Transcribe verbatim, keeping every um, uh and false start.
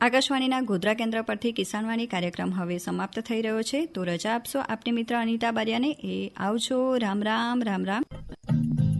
આકાશવાણીના ગોધરા કેન્દ્ર પરથી કિસાનવાણી કાર્યક્રમ હવે સમાપ્ત થઈ રહ્યો છે, તો રજા આપશો આપની મિત્ર અનિતા બારિયાને. એ આવજો. રામ રામ રામ રામ.